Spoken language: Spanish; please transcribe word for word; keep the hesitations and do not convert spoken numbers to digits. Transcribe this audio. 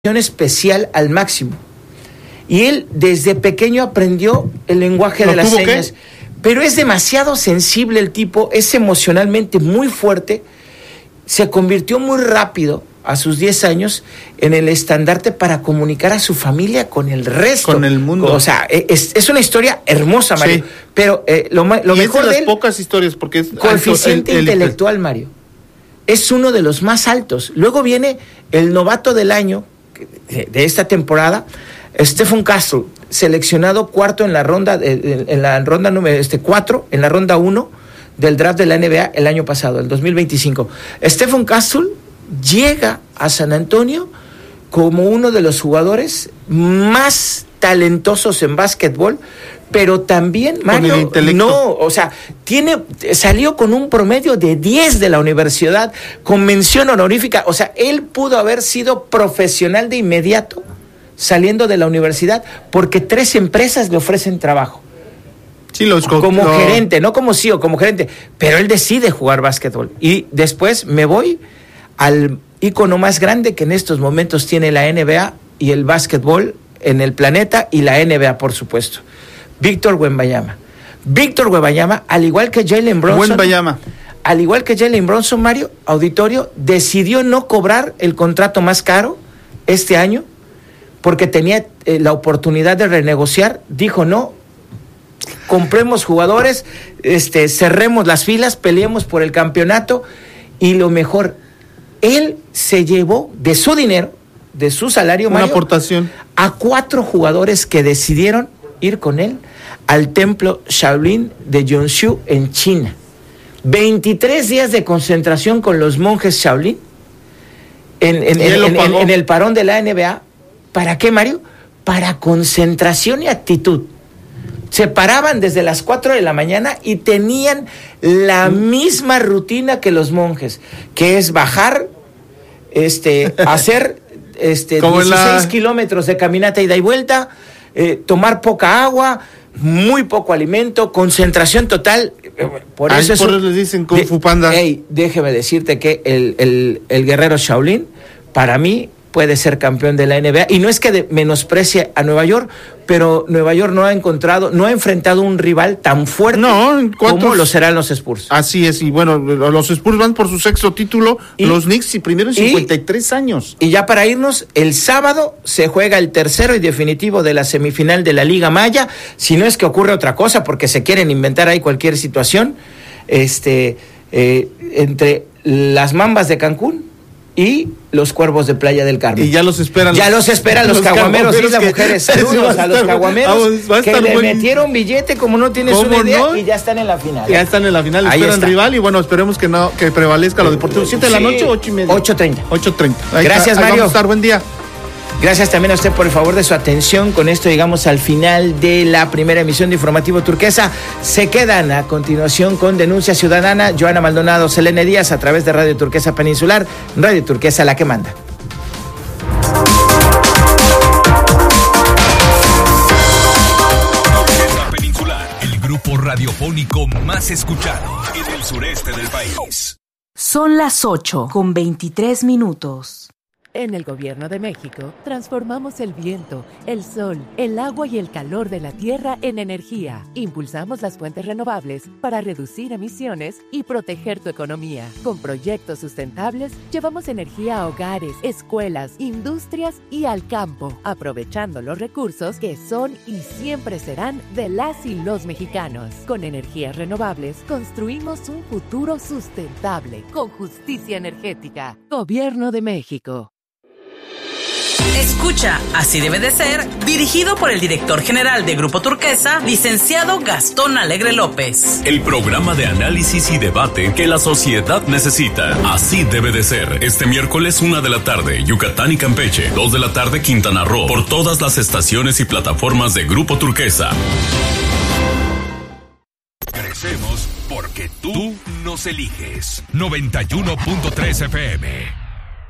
especial al máximo. Y él desde pequeño aprendió el lenguaje de las señas. ¿Qué? Pero es demasiado sensible el tipo, es emocionalmente muy fuerte. Se convirtió muy rápido a sus diez años en el estandarte para comunicar a su familia con el resto. Con el mundo. O sea, es, es una historia hermosa, Mario. Sí. Pero eh, lo, lo y mejor es de las él, pocas historias, porque es coeficiente alto, el, el, intelectual, Mario. Es uno de los más altos. Luego viene el novato del año de, de esta temporada, Stephen Castle, seleccionado cuarto en la ronda, en, en la ronda número este, cuatro, en la ronda uno del draft de la N B A el año pasado, el dos mil veinticinco. Stephen Castle llega a San Antonio como uno de los jugadores más talentosos en básquetbol, pero también, Mario, no, o sea, tiene, salió con un promedio de diez de la universidad, con mención honorífica, o sea, él pudo haber sido profesional de inmediato saliendo de la universidad, porque tres empresas le ofrecen trabajo. Sí, los co- como no. gerente, no como C E O, como gerente, pero él decide jugar básquetbol. Y después me voy al ícono más grande que en estos momentos tiene la N B A y el básquetbol en el planeta, y la N B A, por supuesto. Víctor Wembanyama. Víctor Wembanyama, al igual que Jalen Brunson, Wembanyama. al igual que Jalen Brunson, Mario, auditorio, decidió no cobrar el contrato más caro este año porque tenía eh, la oportunidad de renegociar. Dijo no, compremos jugadores, este, cerremos las filas, peleemos por el campeonato, y lo mejor, él se llevó de su dinero, de su salario, una Mario, aportación a cuatro jugadores que decidieron ir con él al templo Shaolin de Yonshu en China. veintitrés días de concentración con los monjes Shaolin en, en, en, en, en, en el parón de la N B A. ¿Para qué, Mario? Para concentración y actitud. Se paraban desde las cuatro de la mañana y tenían la misma rutina que los monjes, que es bajar, este, hacer este, dieciséis la... kilómetros de caminata ida y vuelta, eh, tomar poca agua, muy poco alimento, concentración total. Por eso, Ay, por eso les dicen Kung Fu Panda. Hey, déjeme decirte que el, el, el guerrero Shaolin, para mí, puede ser campeón de la N B A, y no es que de, menosprecie a Nueva York, pero Nueva York no ha encontrado, no ha enfrentado un rival tan fuerte no, como lo serán los Spurs. Así es, y bueno, los Spurs van por su sexto título, y, los Knicks y primero en cincuenta y tres y, años. Y ya para irnos, el sábado se juega el tercero y definitivo de la semifinal de la Liga Maya, si no es que ocurre otra cosa, porque se quieren inventar ahí cualquier situación, este, eh, entre las Mambas de Cancún y los Cuervos de Playa del Carmen. Y ya los esperan. Ya los, los esperan los, los caguameros y las mujeres. Saludos a, a los caguameros a, que le buen... metieron billete como no tienes una idea, no? Y ya están en la final. Ya están en la final, ahí esperan está. Rival, y bueno, esperemos que no que prevalezca lo deportivo. ¿siete de la noche o ocho y media? ocho treinta. ocho treinta. Gracias, está, Mario. Vamos a estar, buen día. Gracias también a usted por el favor de su atención. Con esto llegamos al final de la primera emisión de Informativo Turquesa. Se quedan a continuación con Denuncia Ciudadana. Joana Maldonado, Selene Díaz, a través de Radio Turquesa Peninsular. Radio Turquesa, la que manda. Turquesa Peninsular, el grupo radiofónico más escuchado en el sureste del país. Son las ocho con veintitrés minutos. En el Gobierno de México, transformamos el viento, el sol, el agua y el calor de la tierra en energía. Impulsamos las fuentes renovables para reducir emisiones y proteger tu economía. Con proyectos sustentables, llevamos energía a hogares, escuelas, industrias y al campo, aprovechando los recursos que son y siempre serán de las y los mexicanos. Con energías renovables, construimos un futuro sustentable, con justicia energética. Gobierno de México. Escucha, así debe de ser, dirigido por el director general de Grupo Turquesa, licenciado Gastón Alegre López. El programa de análisis y debate que la sociedad necesita. Así debe de ser. Este miércoles, una de la tarde, Yucatán y Campeche. Dos de la tarde, Quintana Roo. Por todas las estaciones y plataformas de Grupo Turquesa. Crecemos porque tú nos eliges. noventa y uno punto tres F M.